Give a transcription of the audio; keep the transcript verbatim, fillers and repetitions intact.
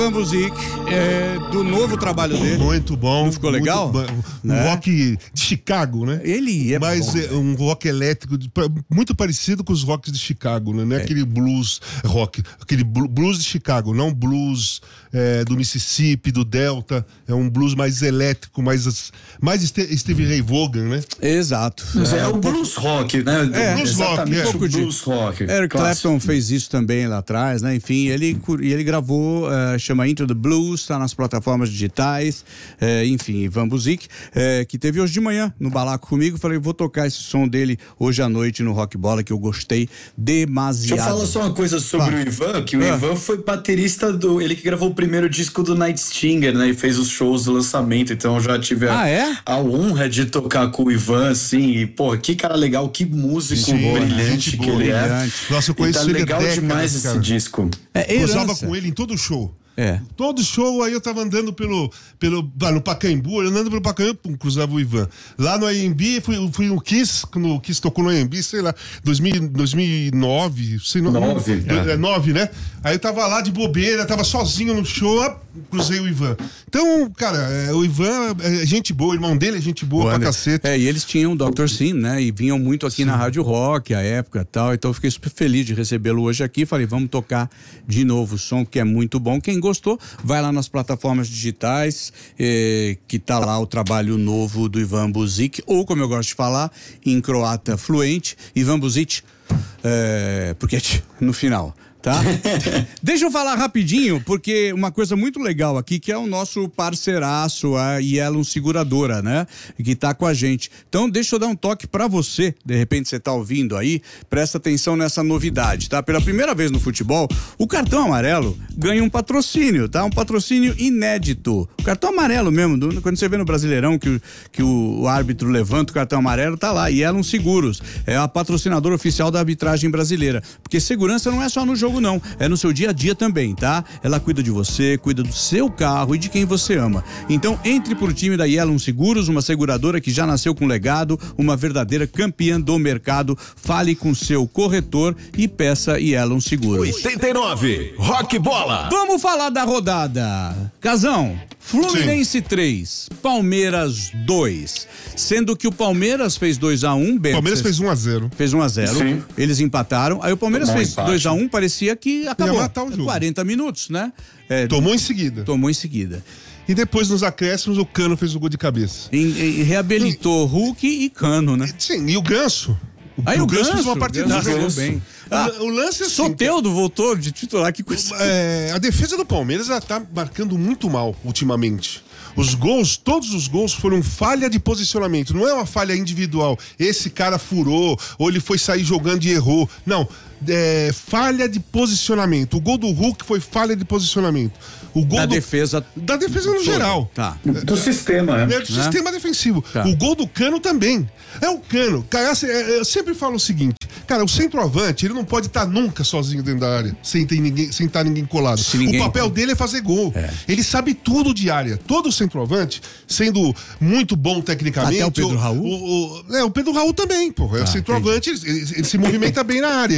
Music, é, do novo trabalho dele. Muito bom. Não ficou legal? Muito, um né? rock de Chicago, né? Ele é Mas bom, é um rock elétrico, de, muito parecido com os rocks de Chicago, né? Não é, é. aquele blues rock, aquele blues de Chicago, não blues é, do Mississippi, do Delta. É um blues mais elétrico, mais, mais Steve Ray Vaughan, né? Exato. Mas é, é o blues rock, né? É, blues rock, é. O blues rock. Eric Clapton fez isso também lá atrás, né? Enfim, ele, ele gravou, uh, chama Into the Blues, está nas plataformas digitais, uh, enfim, Ivan Buzik, uh, que teve hoje de manhã no Balaco comigo, falei, vou tocar esse som dele hoje à noite no Rock Bola, que eu gostei demasiado. Deixa eu falar só uma coisa sobre Fala. o Ivan, que o ah. Ivan foi baterista do, ele que gravou o primeiro disco do Night Stinger, né? E fez os shows do lançamento, então eu já tive a, ah, é? a honra de tocar com o Ivan, assim, e pô, que cara legal, que músico Sim, brilhante boa, que ele brilhante. é. Nossa, eu conheci tá ele legal décadas, demais esse cara. disco. É, eu usava com ele em todo show. É. Todo show, aí eu tava andando pelo, pelo ah, no Pacaembu, andando pelo Pacaembu, cruzava o Ivan. Lá no A M B, fui, fui no Kiss, quando o Kiss tocou no A M B, sei lá, dois mil, dois mil e nove, sei não, nove, é. nove, né? Aí eu tava lá de bobeira, tava sozinho no show, ah, cruzei o Ivan. Então, cara, é, o Ivan é gente boa, o irmão dele é gente boa, boa pra né? cacete. É, e eles tinham o doutor Sim, né? E vinham muito aqui Sim. na Rádio Rock, a época e tal, então eu fiquei super feliz de recebê-lo hoje aqui, falei, vamos tocar de novo o som, que é muito bom. Quem gostou, vai lá nas plataformas digitais, eh, que tá lá o trabalho novo do Ivan Buzik, ou como eu gosto de falar, em croata fluente, Ivan Buzik, eh, porque é no final. Tá? Deixa eu falar rapidinho, porque uma coisa muito legal aqui, que é o nosso parceiraço, a Yellow Seguradora, né? Que tá com a gente. Então, deixa eu dar um toque pra você, de repente você tá ouvindo aí, presta atenção nessa novidade, tá? Pela primeira vez no futebol, o cartão amarelo ganha um patrocínio, tá? Um patrocínio inédito. O cartão amarelo mesmo, do, quando você vê no Brasileirão que, o, que o, o árbitro levanta o cartão amarelo, tá lá, Yellow Seguros. É a patrocinadora oficial da arbitragem brasileira. Porque segurança não é só no jogo não, é no seu dia a dia também, tá? Ela cuida de você, cuida do seu carro e de quem você ama. Então, entre pro time da Yellow Seguros, uma seguradora que já nasceu com legado, uma verdadeira campeã do mercado. Fale com seu corretor e peça Yellow Seguros. oitenta e nove, Rock Bola. Vamos falar da rodada. Casão, Fluminense Sim. três, Palmeiras dois. Sendo que o Palmeiras fez dois a um, Bento. Palmeiras fez um a zero. Fez um a zero. Sim. Eles empataram. Aí o Palmeiras Tomou fez dois a um, parecia que acabou. Ia matar o jogo. quarenta minutos, né? É, tomou em seguida. Tomou em seguida. E depois, nos acréscimos, o Cano fez o gol de cabeça. E, e reabilitou e, Hulk e Cano, né? Sim, e o Ganso. O, Aí o, o Ganso, Ganso fez uma partida jogou bem. Ah, o, o lance é assim, Soteldo voltou de titular, que coisa. É, a defesa do Palmeiras ela tá marcando muito mal ultimamente. Os gols, todos os gols foram falha de posicionamento. Não é uma falha individual. Esse cara furou, ou ele foi sair jogando e errou. Não, é falha de posicionamento. O gol do Hulk foi falha de posicionamento. O gol da do, defesa. Da defesa no geral. Tá. Do sistema, né? É, do sistema né? defensivo. Tá. O gol do Cano também. É o Cano. Cara, eu sempre falo o seguinte, cara, o centroavante, ele não pode estar nunca sozinho dentro da área, sem ter ninguém, sem estar ninguém colado. Ninguém... O papel dele é fazer gol. É. Ele sabe tudo de área. Todo centroavante, sendo muito bom tecnicamente. Até o Pedro o, Raul? O, o, é, o Pedro Raul também, pô. É ah, o centroavante, ele, ele, ele se movimenta bem na área.